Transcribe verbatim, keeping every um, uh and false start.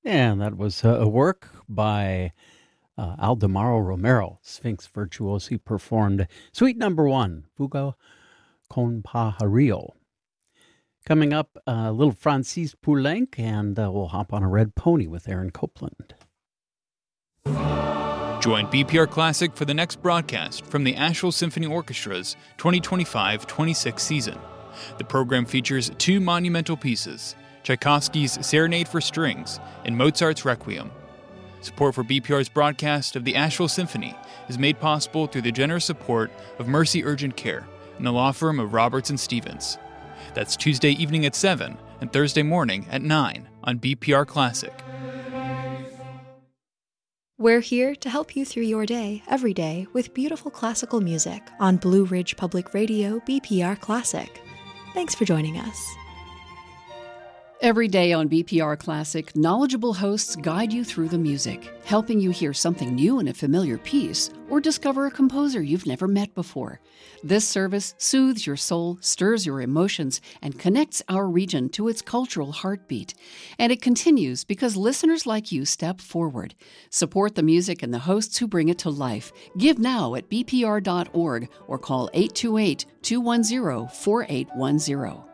And that was uh, a work by uh, Aldemaro Romero, Sphinx Virtuosi, performed Suite Number One, Fuga con Pajarillo. Coming up, a uh, little Francis Poulenc, and uh, we'll hop on a red pony with Aaron Copland. Join B P R Classic for the next broadcast from the Asheville Symphony Orchestra's twenty twenty-five twenty-six season. The program features two monumental pieces, Tchaikovsky's Serenade for Strings and Mozart's Requiem. Support for B P R's broadcast of the Asheville Symphony is made possible through the generous support of Mercy Urgent Care and the law firm of Roberts and Stevens. That's Tuesday evening at seven and Thursday morning at nine on B P R Classic. We're here to help you through your day, every day, with beautiful classical music on Blue Ridge Public Radio B P R Classic. Thanks for joining us. Every day on B P R Classic, knowledgeable hosts guide you through the music, helping you hear something new in a familiar piece or discover a composer you've never met before. This service soothes your soul, stirs your emotions, and connects our region to its cultural heartbeat. And it continues because listeners like you step forward. Support the music and the hosts who bring it to life. Give now at b p r dot org or call eight two eight, two one zero, four eight one zero.